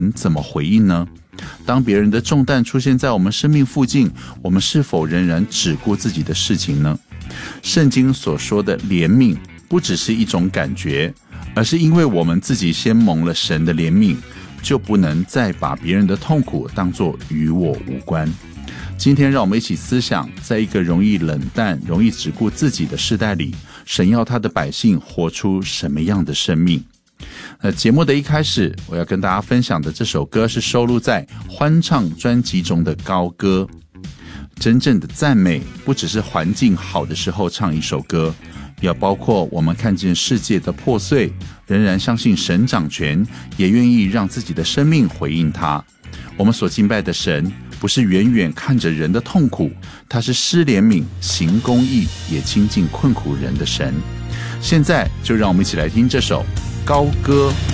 怎么回应呢？当别人的重担出现在我们生命附近，我们是否仍然只顾自己的事情呢？圣经所说的怜悯不只是一种感觉，而是因为我们自己先蒙了神的怜悯，就不能再把别人的痛苦当作与我无关。今天让我们一起思想，在一个容易冷淡、容易只顾自己的时代里，神要他的百姓活出什么样的生命？节目的一开始，我要跟大家分享的这首歌是收录在欢唱专辑中的高歌。真正的赞美不只是环境好的时候唱一首歌，要包括我们看见世界的破碎，仍然相信神掌权，也愿意让自己的生命回应他。我们所敬拜的神不是远远看着人的痛苦，他是施怜悯、行公义，也亲近困苦人的神。现在就让我们一起来听这首高歌。